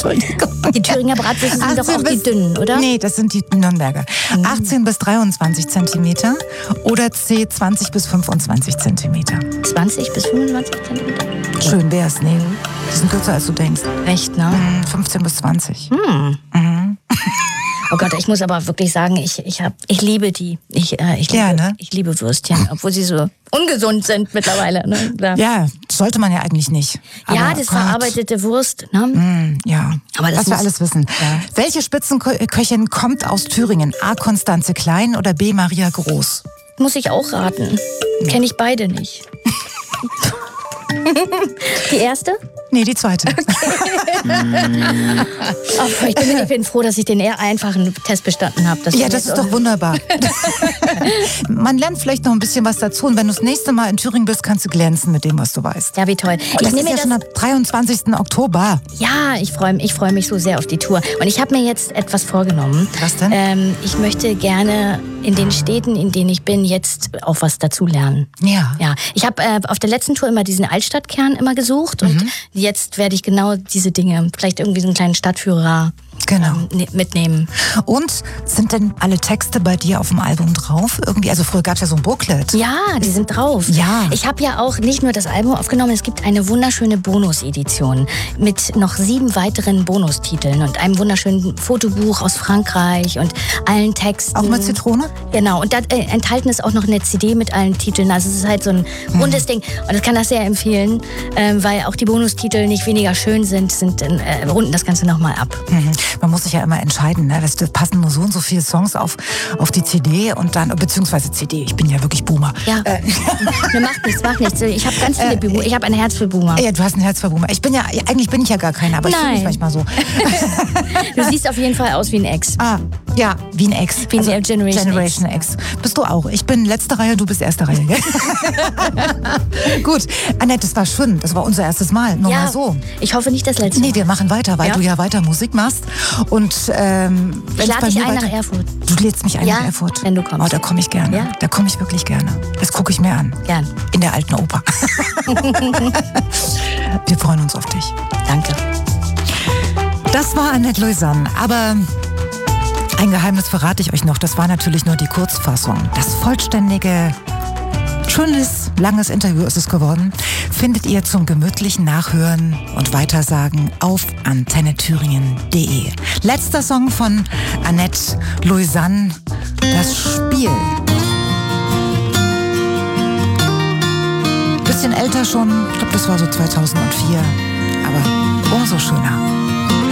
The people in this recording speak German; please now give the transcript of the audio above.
Entschuldigung. Die Thüringer Bratwürste sind doch auch die dünnen, oder? Nee, das sind die Nürnberger. 18 bis 23 Zentimeter oder C, 20 bis 25 Zentimeter. 20 bis 25 Zentimeter? Schön wär's, nee. Die sind kürzer, als du denkst. Echt, ne? 15 bis 20. Oh Gott, ich muss aber wirklich sagen, ich liebe die. Ich liebe Würstchen, obwohl sie so ungesund sind mittlerweile. Ne? Ja, sollte man ja eigentlich nicht. Ja, das verarbeitete Wurst. Ne? Ja, aber das was wir alles wissen. Ja. Welche Spitzenköchin kommt aus Thüringen? A. Konstanze Klein oder B. Maria Groß? Muss ich auch raten. Kenne ich beide nicht. Die erste? Nee, die zweite. Okay. Ich bin froh, dass ich den eher einfachen Test bestanden habe. Das ist doch wunderbar. Man lernt vielleicht noch ein bisschen was dazu und wenn du das nächste Mal in Thüringen bist, kannst du glänzen mit dem, was du weißt. Ja, wie toll. Das ist ja schon am 23. Oktober. Ja, ich freue mich so sehr auf die Tour. Und ich habe mir jetzt etwas vorgenommen. Was denn? Ich möchte gerne in den Städten, in denen ich bin, jetzt auch was dazu lernen. Ja. Ich habe auf der letzten Tour immer diesen Altstadtkern immer gesucht und jetzt werde ich genau diese Dinge, vielleicht irgendwie so einen kleinen Stadtführer mitnehmen. Und sind denn alle Texte bei dir auf dem Album drauf? Irgendwie, also früher gab es ja so ein Booklet. Ja, die sind drauf. Ja. Ich habe ja auch nicht nur das Album aufgenommen, es gibt eine wunderschöne Bonusedition mit noch 7 weiteren Bonustiteln und einem wunderschönen Fotobuch aus Frankreich und allen Texten. Auch mit Zitrone? Genau, und da enthalten ist auch noch eine CD mit allen Titeln. Also es ist halt so ein rundes Ding. Und ich kann das sehr empfehlen, weil auch die Bonustitel nicht weniger schön sind, runden das Ganze nochmal ab. Man muss sich ja immer entscheiden, ne? Es passen nur so und so viele Songs auf die CD und dann, beziehungsweise CD, ich bin ja wirklich Boomer. Ja, macht nichts. Ich habe ganz viele Boomer. Ich habe ein Herz für Boomer. Ja, du hast ein Herz für Boomer. Eigentlich bin ich ja gar keiner, aber ich fühle mich manchmal so. Du siehst auf jeden Fall aus wie ein Ex. Ja, wie ein Ex. Wie ein Generation X. Bist du auch. Ich bin letzte Reihe, du bist erste Reihe. Gut, Annette, das war schön. Das war unser erstes Mal. Nur mal so. Ich hoffe nicht das letzte Mal. Nee, wir machen weiter, weil du ja weiter Musik machst. Und ich lade dich ein nach Erfurt. Du lädst mich ein nach Erfurt? Wenn du kommst. Oh, da komme ich gerne. Ja? Da komme ich wirklich gerne. Das gucke ich mir an. Gern. In der alten Oper. Wir freuen uns auf dich. Danke. Das war Annette Lausanne. Aber ein Geheimnis verrate ich euch noch. Das war natürlich nur die Kurzfassung. Das vollständige, schönes, langes Interview ist es geworden. Findet ihr zum gemütlichen Nachhören und Weitersagen auf antennethüringen.de. Letzter Song von Annette Lausanne, Das Spiel. Bisschen älter schon, ich glaube das war so 2004, aber umso schöner.